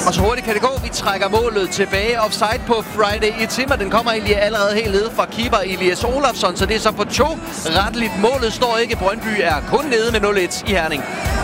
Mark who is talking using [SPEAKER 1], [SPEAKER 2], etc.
[SPEAKER 1] Og så hurtigt kan det gå. Vi trækker målet tilbage. Offside på Friday i Timmer. Den kommer egentlig allerede helt nede fra keeper Elias Olafsson, så det er så på 2 retteligt. Målet står ikke. Brøndby er kun nede med 0-1 i Herning.